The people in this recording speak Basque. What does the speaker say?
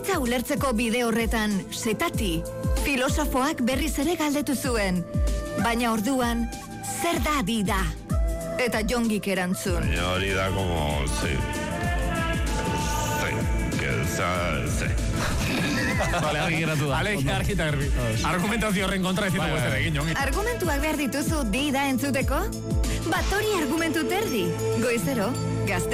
Bizitza ulertzeko bide horretan, Setati, filosofoak berriz ere galdetu zuen. Baina orduan, zer da dida? Eta Jongik erantzun. Baina hori da como... Vale, argi geratu da. Argi eta garbi. Argumentazio horren kontra ez ditugu ez egin, Jongi. Argumentuak behar dituzu dida entzuteko? Bat hori argumentu terdi. Goizero, gazte